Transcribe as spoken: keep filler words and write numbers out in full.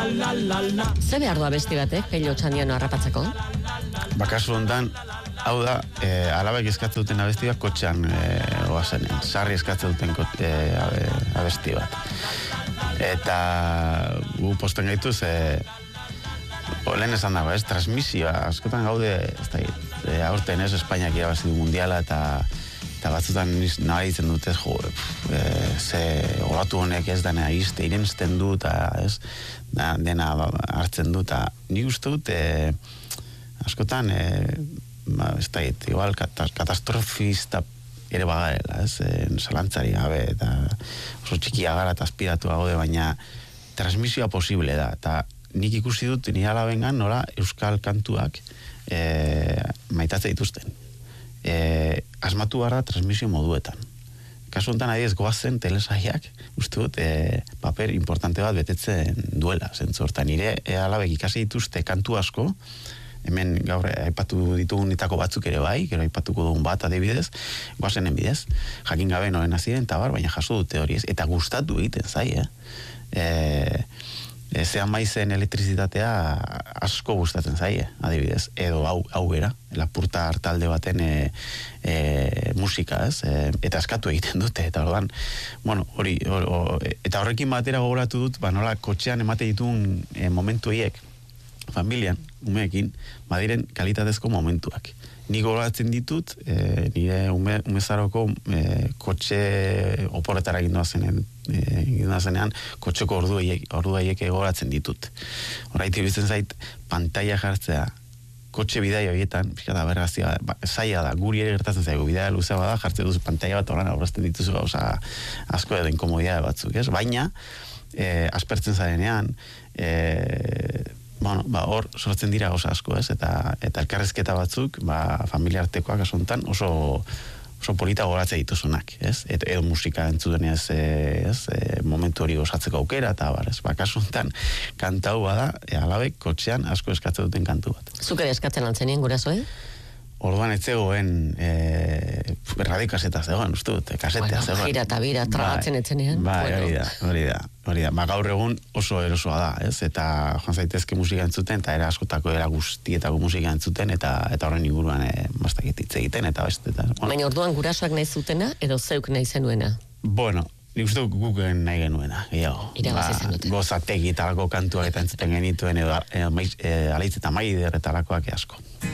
Ze behar du abesti batek, Pello Otxandiano harrapatzeko? Bakasu hontan, hau da, e, alabek eskatzen duten abesti bat kotxean e, oazenean. Sarri eskatzen duten kote, e, abesti bat. Eta gu posten gaituz, e, o, lehen esan dago, ez, transmisioa, askotan gaude, ez da, e, aurten ez, Espainiak irabazi du mundiala, eta eta batzutan nahi dut, ez, jo, e, ze olatu honek ez dena izte, irensten du, eta ez, da, dena hartzen du, eta nik uste dut, e, askotan, e, ba, ez da, igual, katastrofista ere bagarela, ez, e, zalantzari gabe, eta oso txikia gara eta aspiratu gaude, baina transmisioa posible da, eta nik ikusi dut, nire alabengan, nola, euskal kantuak e, maitatze dituzten. E, asmatu gara transmisio moduetan. Kasu honetan adiez goazen telesaiak, uste dut, e, paper importante bat betetzen duela, zentzu hortan. Nire e, alabek ikasi dituzte kantu asko, hemen gaur aipatu ditugunitako batzuk ere bai, gero aipatuko dugun bat adibidez, goazenen bidez, jakin gabe noren azien, eta bar, baina jaso dute hori ez, eta gustatu egiten zai, eh? E, E, zean maizen elektrizitatea asko gustatzen zaie, adibidez, edo hau, hau bera, lapurta hartalde baten e, e, musika, ez, e, eta askatu egiten dute, eta orduan, bueno, hori, or, or, eta horrekin batera gogoratu dut, ba, nola, kotxean emate ditun e, momentu hiek, familian, umeekin, badiren kalitatezko momentuak. Ni gogoratzen ditut, e, nire ume, umezaroko e, kotxe oporretara gindoa zenen, e, gindoa zenean, kotxeko ordu haiek gogoratzen ditut. Horraiti bizten zait, pantaila jartzea, kotxe bidai horietan, pixka da berrazia, ba, zaila da, guri ere gertatzen zaigu, bidai luzea bada, jartzen duzu pantaila bat horren aurrezten dituzu gauza asko edo inkomodiade batzuk, ez? Baina, e, aspertzen zarenean, e, bueno, ba, hor sortzen dira gauza asko, ez? Eta, eta elkarrezketa batzuk, ba, familia artekoak asuntan oso, oso polita goratzea dituzunak, ez? Et, edo musika entzudenez, ez? E, momentu hori gozatzeko aukera, eta bar, ez? Ba, kasuntan, kantau bada, e, alabek kotxean asko eskatzen duten kantu bat. Zuk ere eskatzen altzenien gurasoe? Orduan etzegoen e, radiokaseta zegoen, uste dut, kasetea bueno, zegoen. Gira eta bira, tragatzen etzenean. Bai, bueno. hori da, hori da, hori da. Ba, gaur egun oso erosoa da, ez? Eta joan zaitezke musika entzuten, eta era askotako era guztietako musika entzuten, eta eta horren inguruan e, bastakit hitz egiten, eta beste. Eta, bueno. Baina orduan gurasoak nahi zutena, edo zeuk nahi zenuena? Bueno, nik uste guk nahi genuena, gehiago. Irabazi zenuten. Ba, gozategi talako kantuak eta entzuten genituen, edo e, e, alaitz eta maider eta alakoak asko.